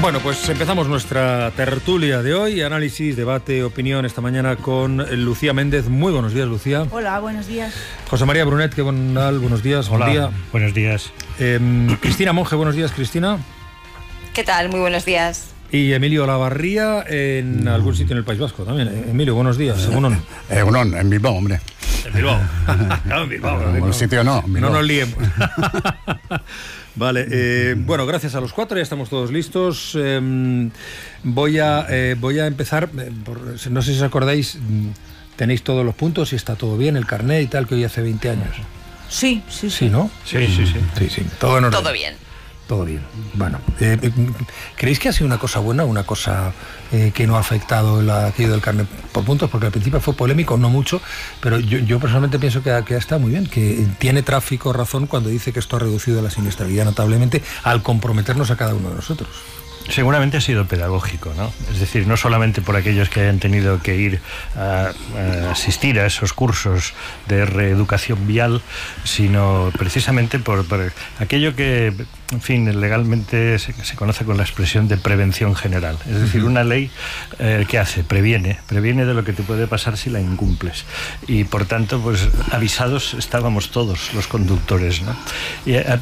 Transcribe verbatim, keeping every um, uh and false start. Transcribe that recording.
Bueno, pues empezamos nuestra tertulia de hoy, análisis, debate, opinión esta mañana con Lucía Méndez. Muy buenos días, Lucía. Hola, buenos días. José María Brunet, ¿qué tal? Buenos días. Hola, buen día. Buenos días. Eh, Cristina Monge, buenos días, Cristina. ¿Qué tal? Muy buenos días. Y Emilio Olavarría en algún sitio en el País Vasco también. Emilio, buenos días. Egunon. Egunon, en Bilbao, hombre. En Bilbao. Claro, en Bilbao. En algún sitio no. No nos liemos. Vale, eh, bueno, gracias a los cuatro, ya estamos todos listos. Eh, voy, a, eh, voy a empezar, eh, por, no sé si os acordáis, tenéis todos los puntos, si está todo bien, el carnet y tal, que hoy hace veinte años. Sí, sí, sí. Sí, ¿no? Sí, sí, sí. Sí, sí, todo en orden. Todo bien. Todo bien. Bueno, eh, ¿creéis que ha sido una cosa buena o una cosa eh, que no ha afectado la caída del carnet por puntos? Porque al principio fue polémico, no mucho, pero yo, yo personalmente pienso que ha, que ha estado muy bien, que tiene Tráfico razón cuando dice que esto ha reducido la siniestralidad notablemente al comprometernos a cada uno de nosotros. Seguramente ha sido pedagógico, ¿no? Es decir, no solamente por aquellos que hayan tenido que ir a, a asistir a esos cursos de reeducación vial, sino precisamente por, por aquello que, en fin, legalmente se, se conoce con la expresión de prevención general. Es decir, una ley eh, ¿qué hace? Previene, previene de lo que te puede pasar si la incumples. Y por tanto, pues avisados estábamos todos los conductores, ¿no? Y a,